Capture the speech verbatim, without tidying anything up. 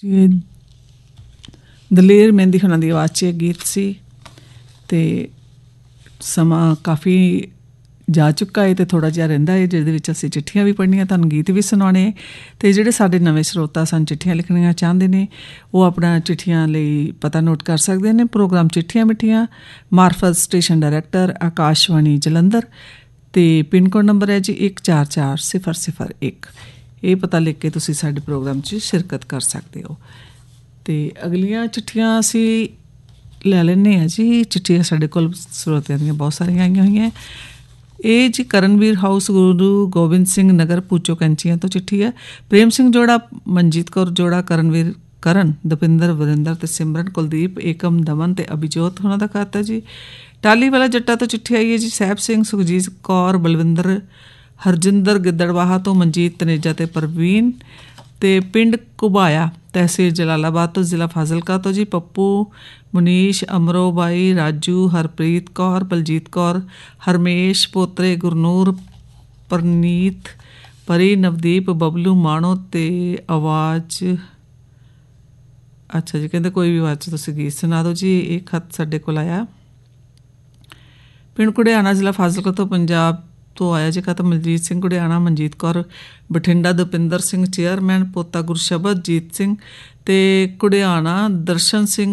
ਜੀ ਦਲੇਰ ਮਹਿੰਦੀ ਹੋਣਾ ਦੀ ਆਵਾਜ਼ 'ਚ ਇਹ ਗੀਤ ਸੀ। ਅਤੇ ਸਮਾਂ ਕਾਫੀ ਜਾ ਚੁੱਕਾ ਹੈ ਅਤੇ ਥੋੜ੍ਹਾ ਜਿਹਾ ਰਹਿੰਦਾ ਹੈ ਜਿਹਦੇ ਵਿੱਚ ਅਸੀਂ ਚਿੱਠੀਆਂ ਵੀ ਪੜ੍ਹਨੀਆਂ, ਤੁਹਾਨੂੰ ਗੀਤ ਵੀ ਸੁਣਾਉਣੇ। ਅਤੇ ਜਿਹੜੇ ਸਾਡੇ ਨਵੇਂ ਸਰੋਤਾ ਸਨ ਚਿੱਠੀਆਂ ਲਿਖਣੀਆਂ ਚਾਹੁੰਦੇ ਨੇ ਉਹ ਆਪਣਾ ਚਿੱਠੀਆਂ ਲਈ ਪਤਾ ਨੋਟ ਕਰ ਸਕਦੇ ਨੇ। ਪ੍ਰੋਗਰਾਮ ਚਿੱਠੀਆਂ ਮਿੱਠੀਆਂ, ਮਾਰਫਤ ਸਟੇਸ਼ਨ ਡਾਇਰੈਕਟਰ ਆਕਾਸ਼ਵਾਣੀ ਜਲੰਧਰ, ਅਤੇ ਪਿੰਨ ਕੋਡ ਨੰਬਰ ਹੈ ਜੀ ਇੱਕ ਚਾਰ ਚਾਰ ਸਿਫਰ ਸਿਫਰ ਇੱਕ। ਇਹ ਪਤਾ ਲਿਖ ਕੇ ਤੁਸੀਂ ਸਾਡੇ ਪ੍ਰੋਗਰਾਮ 'ਚ ਸ਼ਿਰਕਤ ਕਰ ਸਕਦੇ ਹੋ। ਅਤੇ ਅਗਲੀਆਂ ਚਿੱਠੀਆਂ ਅਸੀਂ ਲੈ ਲੈਂਦੇ ਹਾਂ ਜੀ। ਚਿੱਠੀਆਂ ਸਾਡੇ ਕੋਲ ਸਰੋਤਿਆਂ ਦੀਆਂ ਬਹੁਤ ਸਾਰੀਆਂ ਆਈਆਂ ਹੋਈਆਂ। ਇਹ ਜੀ ਕਰਨਵੀਰ ਹਾਊਸ, ਗੁਰੂ ਗੋਬਿੰਦ ਸਿੰਘ ਨਗਰ, ਪੂਚੋ ਕੈਂਚੀਆਂ ਤੋਂ ਚਿੱਠੀ ਹੈ। ਪ੍ਰੇਮ ਸਿੰਘ ਜੋੜਾ, ਮਨਜੀਤ ਕੌਰ ਜੋੜਾ, ਕਰਨਵੀਰ, ਕਰਨ, ਦਪਿੰਦਰ, ਵਰਿੰਦਰ ਅਤੇ ਸਿਮਰਨ, ਕੁਲਦੀਪ, ਏਕਮ, ਦਮਨ ਅਤੇ ਅਭਿਜੋਤ ਉਹਨਾਂ ਦਾ ਖਾਤਾ ਜੀ। ਟਾਹਲੀ ਵਾਲਾ ਜੱਟਾਂ ਤੋਂ ਚਿੱਠੀ ਆਈ ਹੈ ਜੀ। ਸਾਹਿਬ ਸਿੰਘ, ਸੁਖਜੀਤ ਕੌਰ, ਬਲਵਿੰਦਰ, ਹਰਜਿੰਦਰ ਗਿੱਦੜਵਾਹਾ ਤੋਂ, ਮਨਜੀਤ ਤਨੇਜਾ ਅਤੇ ਪ੍ਰਵੀਨ, ਅਤੇ ਪਿੰਡ ਘੁਬਾਇਆ, ਤਹਿਸੀਲ ਜਲਾਲਾਬਾਦ ਤੋਂ, ਜ਼ਿਲ੍ਹਾ ਫਾਜ਼ਿਲਕਾ ਤੋਂ ਜੀ। ਪੱਪੂ, ਮੁਨੀਸ਼, ਅਮਰੋ ਬਾਈ, ਰਾਜੂ, ਹਰਪ੍ਰੀਤ ਕੌਰ, ਬਲਜੀਤ ਕੌਰ, ਹਰਮੇਸ਼, ਪੋਤਰੇ, ਗੁਰਨੂਰ, ਪਰਨੀਤ, ਪਰੀ, ਨਵਦੀਪ, ਬਬਲੂ, ਮਾਣੋ ਅਤੇ ਆਵਾਜ਼। ਅੱਛਾ ਜੀ, ਕਹਿੰਦੇ ਕੋਈ ਵੀ ਆਵਾਜ਼ 'ਚ ਤੁਸੀਂ ਗੀਤ ਸੁਣਾ ਦਿਓ ਜੀ। ਇਹ ਖੱਤ ਸਾਡੇ ਕੋਲ ਆਇਆ ਪਿੰਡ ਘੁੜਿਆਣਾ, ਜ਼ਿਲ੍ਹਾ ਫਾਜ਼ਿਲਕਾ ਤੋਂ, ਪੰਜਾਬ ਤੋਂ ਆਇਆ ਜੀ ਖਤ। ਮਨਜੀਤ ਸਿੰਘ ਘੁੜਿਆਣਾ, ਮਨਜੀਤ ਕੌਰ ਬਠਿੰਡਾ, ਦਪਿੰਦਰ ਸਿੰਘ ਚੇਅਰਮੈਨ, ਪੋਤਾ ਗੁਰਸ਼ਬਦਜੀਤ ਸਿੰਘ ਅਤੇ ਘੁੜਿਆਣਾ, ਦਰਸ਼ਨ ਸਿੰਘ